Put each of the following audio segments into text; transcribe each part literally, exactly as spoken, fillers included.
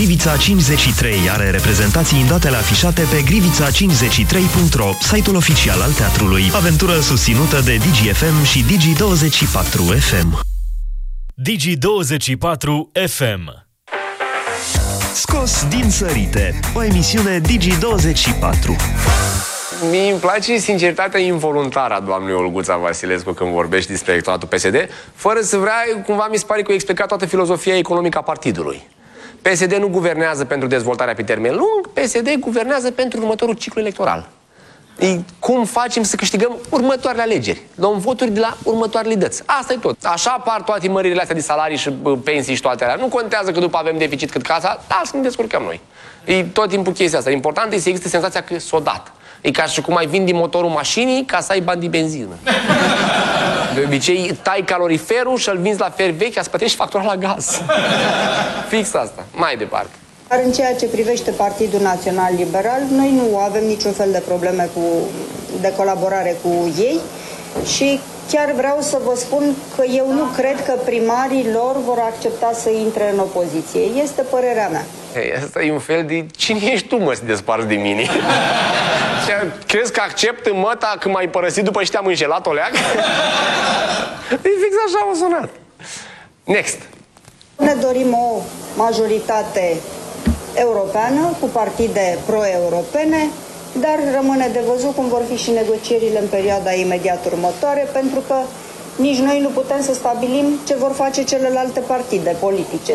Grivița cincizeci și trei are reprezentații în datele afișate pe grivița cincizeci și trei punct ro, site-ul oficial al teatrului. Aventură susținută de Digi F M și Digi douăzeci și patru F M. Digi douăzeci și patru F M. Scos din sărite, o emisiune Digi douăzeci și patru. Mie îmi place sinceritatea involuntară a doamnei Olguța Vasilescu când vorbești despre electoratul P S D, fără să vrea, cumva mi se pare că a explicat toată filozofia economică a partidului. P S D nu guvernează pentru dezvoltarea pe termen lung, P S D guvernează pentru următorul ciclu electoral. E, cum facem să câștigăm următoarele alegeri? Luăm voturi de la următoarele dăți. Asta e tot. Așa apar toate măririle astea de salarii și pensii și toate alea. Nu contează că după avem deficit cât casa, dar să ne descurcăm noi. E tot timpul chestia asta. Important e să existe senzația că s-o dat. E ca și cum ai vindi motorul mașinii ca să ai bani de benzină. De obicei tai caloriferul și îl vinzi la fer vechi, să plătești factura la gaz. Fix asta. Mai departe. Dar în ceea ce privește Partidul Național Liberal, noi nu avem niciun fel de probleme cu, de colaborare cu ei și chiar vreau să vă spun că eu nu cred că primarii lor vor accepta să intre în opoziție. Este părerea mea. Ei, asta e un fel de... Cine ești tu, mă, să te desparți de mine? Crezi că accept în măta că m-ai părăsit după ce te-am înșelat, oleac? E fix așa a sunat. Next. Ne dorim o majoritate europeană cu partide pro-europene, dar rămâne de văzut cum vor fi și negocierile în perioada imediat următoare, pentru că nici noi nu putem să stabilim ce vor face celelalte partide politice.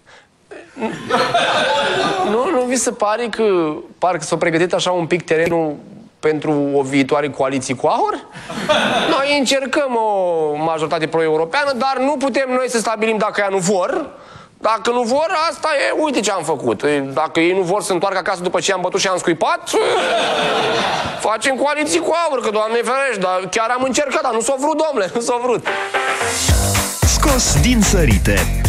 Nu, nu vi se pare că parcă s-a pregătit așa un pic terenul pentru o viitoare coaliție cu AUR? Noi încercăm o majoritate pro-europeană, dar nu putem noi să stabilim dacă ea nu vor. Dacă nu vor, asta e, uite ce am făcut. Dacă ei nu vor să întoarcă acasă după ce am bătut și am scuipat, facem coaliții cu AUR, că Doamne ferești, dar chiar am încercat, dar nu s-o vrut, domnule, nu s-o vrut. Scos din sărite,